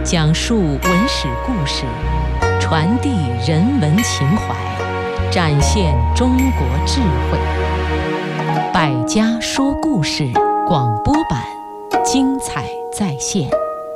讲述文史故事，传递人文情怀，展现中国智慧。百家说故事广播版，精彩再现。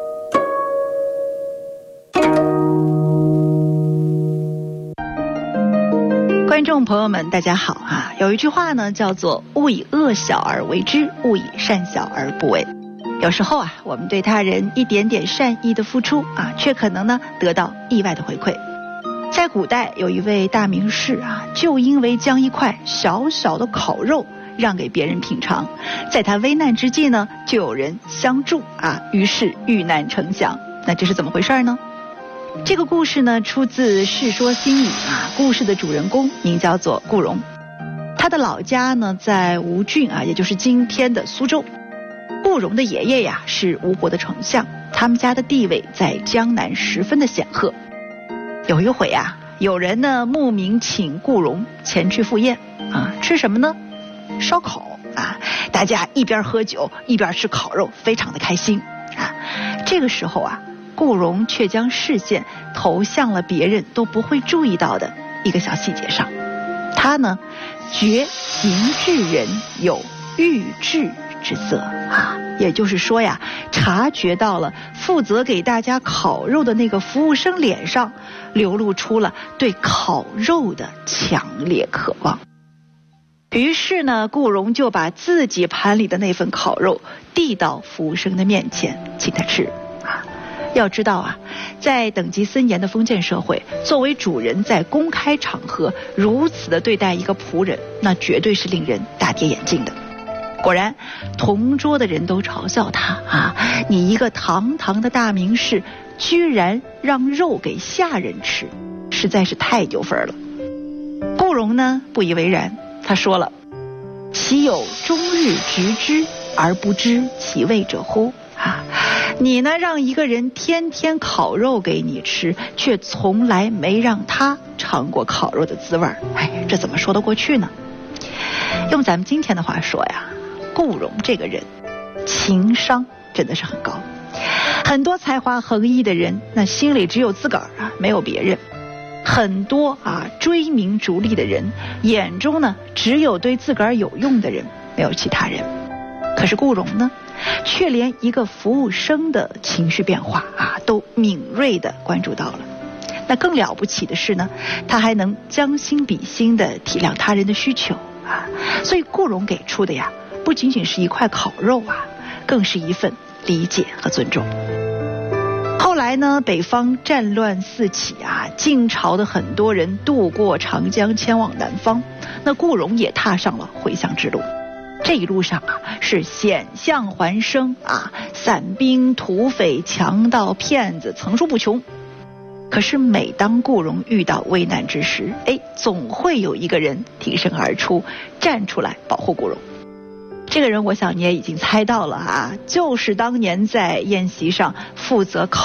观众朋友们大家好啊，有一句话呢叫做勿以恶小而为之，勿以善小而不为。有时候啊，我们对他人一点点善意的付出啊，却可能呢得到意外的回馈。在古代有一位大名士啊，就因为将一块小小的烤肉让给别人品尝，在他危难之际呢，就有人相助啊，于是遇难成祥。那这是怎么回事呢？这个故事呢出自《世说新语》啊，故事的主人公名叫做顾荣，他的老家呢在吴郡啊，也就是今天的苏州。顾荣的爷爷呀是吴国的丞相，他们家的地位在江南十分的显赫。有一回啊，有人呢慕名请顾荣前去赴宴啊，吃什么呢？烧烤啊！大家一边喝酒一边吃烤肉，非常的开心啊。这个时候啊，顾荣却将视线投向了别人都不会注意到的一个小细节上。他呢，觉行至人有欲治之色啊，也就是说呀，察觉到了负责给大家烤肉的那个服务生脸上流露出了对烤肉的强烈渴望。于是呢，顾荣就把自己盘里的那份烤肉递到服务生的面前，请他吃啊。要知道啊，在等级森严的封建社会，作为主人在公开场合如此的对待一个仆人，那绝对是令人大跌眼镜的。果然，同桌的人都嘲笑他啊，你一个堂堂的大名士，居然让肉给下人吃，实在是太丢分了。顾荣呢不以为然，他说了，岂有终日执之而不知其味者乎啊，你呢让一个人天天烤肉给你吃，却从来没让他尝过烤肉的滋味，哎，这怎么说得过去呢？用咱们今天的话说呀，顾荣这个人情商真的是很高。很多才华横溢的人，那心里只有自个儿啊，没有别人。很多啊追名逐利的人，眼中呢只有对自个儿有用的人，没有其他人。可是顾荣呢，却连一个服务生的情绪变化啊都敏锐地关注到了。那更了不起的是呢，他还能将心比心地体谅他人的需求啊。所以顾荣给出的呀，不仅仅是一块烤肉啊，更是一份理解和尊重。后来呢，北方战乱四起啊，晋朝的很多人渡过长江前往南方，那顾荣也踏上了回乡之路。这一路上啊，是险象环生啊，散兵、土匪、强盗、骗子层出不穷。可是每当顾荣遇到危难之时，总会有一个人挺身而出，站出来保护顾荣。这个人我想你也已经猜到了啊，就是当年在宴席上负责烤